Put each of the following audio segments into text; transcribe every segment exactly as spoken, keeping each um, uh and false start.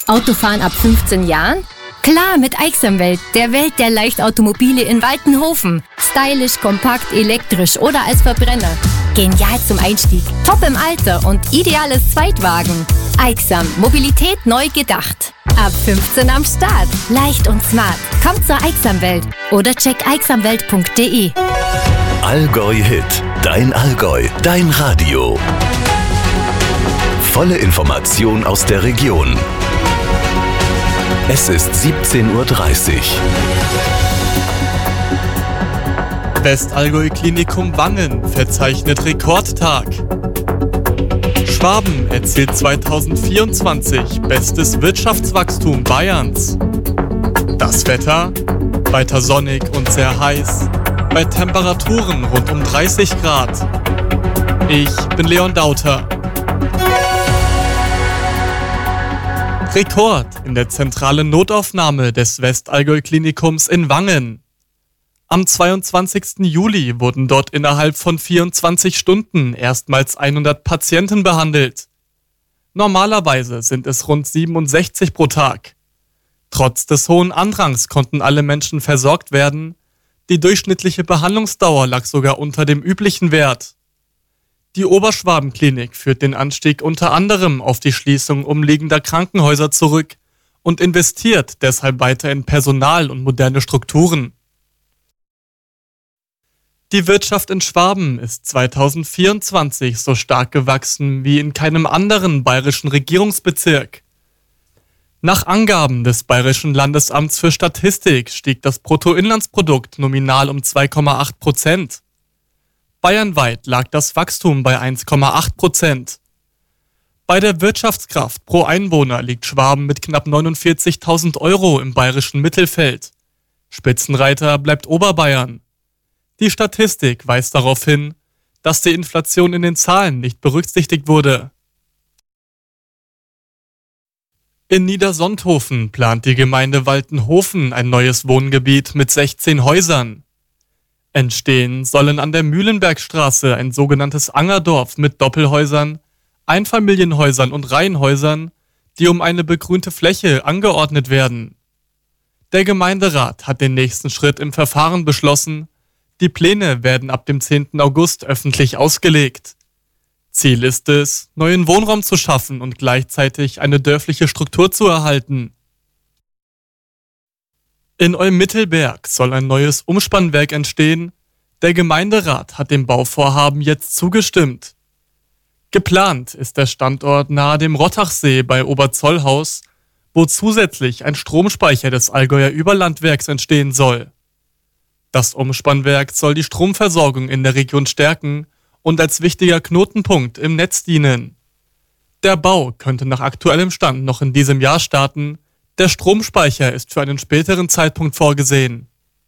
Autofahren ab fünfzehn Jahren? Klar, mit Aixamwelt, der Welt der Leichtautomobile in Waltenhofen. Stylisch, kompakt, elektrisch oder als Verbrenner. Genial zum Einstieg, top im Alter und ideales Zweitwagen. Aixam, Mobilität neu gedacht. Ab fünfzehn am Start. Leicht und smart. Kommt zur Aixamwelt oder check aixamwelt punkt de. Allgäu Hit. Dein Allgäu. Dein Radio. Volle Information aus der Region. Es ist siebzehn Uhr dreißig. Westallgäu Klinikum Wangen verzeichnet Rekordtag. Schwaben erzielt zweitausendvierundzwanzig bestes Wirtschaftswachstum Bayerns. Das Wetter? Weiter sonnig und sehr heiß, bei Temperaturen rund um dreißig Grad. Ich bin Leon Dauter. Rekord in der zentralen Notaufnahme des Westallgäu Klinikums in Wangen. Am zweiundzwanzigsten Juli wurden dort innerhalb von vierundzwanzig Stunden erstmals hundert Patienten behandelt. Normalerweise sind es rund siebenundsechzig pro Tag. Trotz des hohen Andrangs konnten alle Menschen versorgt werden. Die durchschnittliche Behandlungsdauer lag sogar unter dem üblichen Wert. Die Oberschwabenklinik führt den Anstieg unter anderem auf die Schließung umliegender Krankenhäuser zurück und investiert deshalb weiter in Personal und moderne Strukturen. Die Wirtschaft in Schwaben ist zweitausendvierundzwanzig so stark gewachsen wie in keinem anderen bayerischen Regierungsbezirk. Nach Angaben des Bayerischen Landesamts für Statistik stieg das Bruttoinlandsprodukt nominal um zwei Komma acht Prozent. Bayernweit lag das Wachstum bei eins Komma acht Prozent. Bei der Wirtschaftskraft pro Einwohner liegt Schwaben mit knapp neunundvierzigtausend Euro im bayerischen Mittelfeld. Spitzenreiter bleibt Oberbayern. Die Statistik weist darauf hin, dass die Inflation in den Zahlen nicht berücksichtigt wurde. In Niedersonthofen plant die Gemeinde Waltenhofen ein neues Wohngebiet mit sechzehn Häusern. Entstehen sollen an der Mühlenbergstraße ein sogenanntes Angerdorf mit Doppelhäusern, Einfamilienhäusern und Reihenhäusern, die um eine begrünte Fläche angeordnet werden. Der Gemeinderat hat den nächsten Schritt im Verfahren beschlossen. Die Pläne werden ab dem zehnten August öffentlich ausgelegt. Ziel ist es, neuen Wohnraum zu schaffen und gleichzeitig eine dörfliche Struktur zu erhalten. In Olm-Mittelberg soll ein neues Umspannwerk entstehen. Der Gemeinderat hat dem Bauvorhaben jetzt zugestimmt. Geplant ist der Standort nahe dem Rottachsee bei Oberzollhaus, wo zusätzlich ein Stromspeicher des Allgäuer Überlandwerks entstehen soll. Das Umspannwerk soll die Stromversorgung in der Region stärken und als wichtiger Knotenpunkt im Netz dienen. Der Bau könnte nach aktuellem Stand noch in diesem Jahr starten. Der Stromspeicher ist für einen späteren Zeitpunkt vorgesehen.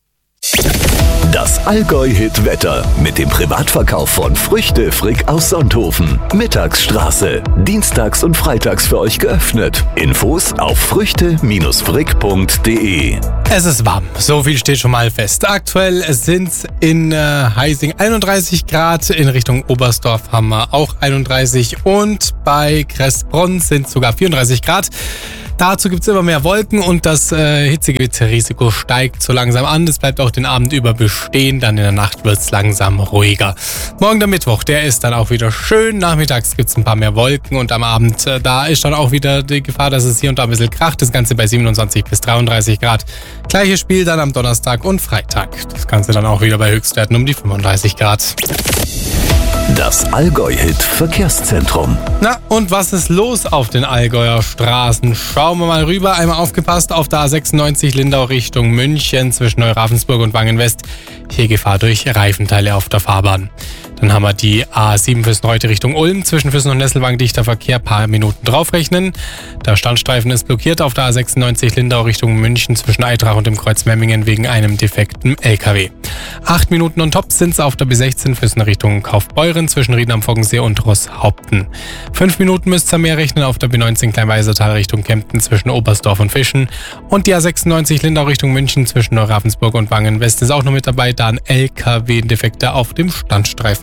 Das Allgäu-Hit-Wetter mit dem Privatverkauf von Früchte Frick aus Sonthofen. Mittagsstraße. Dienstags und freitags für euch geöffnet. Infos auf früchte Frick punkt de. Es ist warm, so viel steht schon mal fest. Aktuell sind es in äh, Heising einunddreißig Grad, in Richtung Oberstdorf haben wir auch einunddreißig und bei Kressbronn sind es sogar vierunddreißig Grad. Dazu gibt es immer mehr Wolken und das äh, Hitzegewitter-Risiko steigt so langsam an. Das bleibt auch den Abend über bestehen, dann in der Nacht wird es langsam ruhiger. Morgen der Mittwoch, der ist dann auch wieder schön. Nachmittags gibt es ein paar mehr Wolken und am Abend, äh, da ist dann auch wieder die Gefahr, dass es hier und da ein bisschen kracht. Das Ganze bei siebenundzwanzig bis dreiunddreißig Grad. Gleiches Spiel dann am Donnerstag und Freitag. Das Ganze dann auch wieder bei Höchstwerten um die fünfunddreißig Grad. Das Allgäu-Hit-Verkehrszentrum. Na, und was ist los auf den Allgäuer Straßen? Schauen wir mal rüber. Einmal aufgepasst auf der A sechsundneunzig Lindau Richtung München zwischen Neuravensburg und Wangen-West. Hier Gefahr durch Reifenteile auf der Fahrbahn. Dann haben wir die A sieben Füssen-Reutte Richtung Ulm zwischen Füssen und Nesselwang, dichter Verkehr, paar Minuten draufrechnen. Der Standstreifen ist blockiert auf der A sechsundneunzig Lindau Richtung München zwischen Eitrach und dem Kreuz Memmingen wegen einem defekten L K W. Acht Minuten on top sind es auf der B sechzehn Füssen Richtung Kaufbeuren zwischen Rieden am Foggensee und Rosshaupten. Fünf Minuten müsst ihr mehr rechnen auf der B neunzehn Kleinweisertal Richtung Kempten zwischen Oberstdorf und Fischen. Und die A sechsundneunzig Lindau Richtung München zwischen Neuravensburg und Wangen-West ist auch noch mit dabei, da ein L K W-Defekter auf dem Standstreifen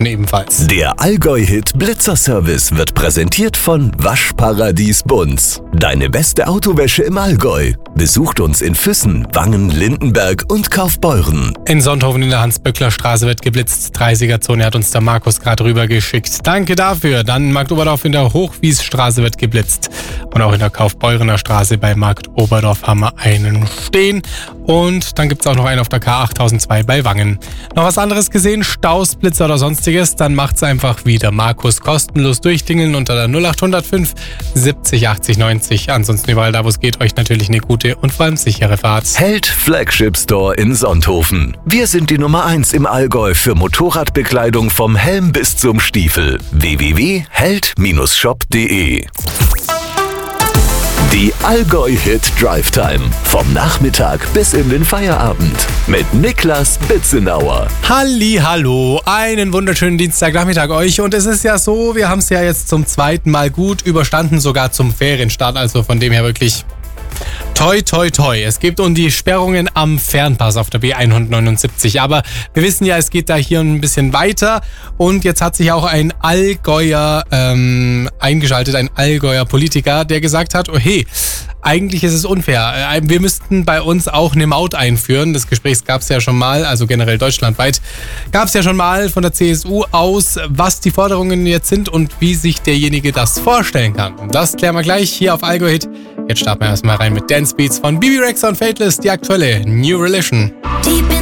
ebenfalls. Der Allgäu-Hit Blitzer-Service wird präsentiert von Waschparadies Bunz. Deine beste Autowäsche im Allgäu. Besucht uns in Füssen, Wangen, Lindenberg und Kaufbeuren. In Sonthofen in der Hans-Böckler-Straße wird geblitzt. dreißiger-Zone hat uns der Markus gerade rübergeschickt. Danke dafür. Dann in Markt Oberdorf in der Hochwiesstraße wird geblitzt. Und auch in der Kaufbeurener Straße bei Markt Oberdorf haben wir einen stehen. Und dann gibt es auch noch einen auf der K achttausendzwei bei Wangen. Noch was anderes gesehen? Staus, Blitzer oder sonstiges? Dann macht's einfach wieder. Markus kostenlos durchdingeln unter der null acht null fünf siebzig achtzig neunzig. Ansonsten überall da, wo es geht, euch natürlich eine gute und vor allem sichere Fahrt. Held Flagship Store in Sonthofen. Wir sind die Nummer eins im Allgäu für Motorradbekleidung vom Helm bis zum Stiefel. w w w punkt held shop punkt de Die Allgäu-Hit Drive Time. Vom Nachmittag bis in den Feierabend. Mit Niklas Bitzenauer. Halli, hallo, einen wunderschönen Dienstagnachmittag euch. Und es ist ja so, wir haben es ja jetzt zum zweiten Mal gut überstanden, sogar zum Ferienstart. Also von dem her wirklich toi, toi, toi. Es geht um die Sperrungen am Fernpass auf der B hundertneunundsiebzig. Aber wir wissen ja, es geht da hier ein bisschen weiter. Und jetzt hat sich auch ein Allgäuer ähm, eingeschaltet, ein Allgäuer Politiker, der gesagt hat, oh hey, eigentlich ist es unfair. Wir müssten bei uns auch eine Maut einführen. Das Gespräch gab es ja schon mal, also generell deutschlandweit, gab es ja schon mal von der C S U aus, was die Forderungen jetzt sind und wie sich derjenige das vorstellen kann. Und das klären wir gleich hier auf Allgäu-Hit. Jetzt starten wir erstmal rein mit Dance Beats von Bibi Rexha und Fateless, die aktuelle New Religion.